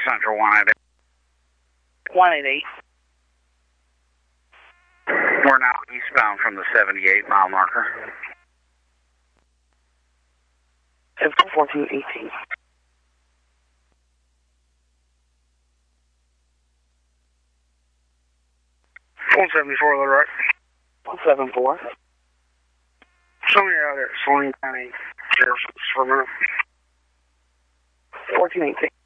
Central 188. 188. We're now eastbound from the 78 mile marker. 1418. 174 to the right. 174. Show me out there, Saline County Sheriff's for a minute. 1418.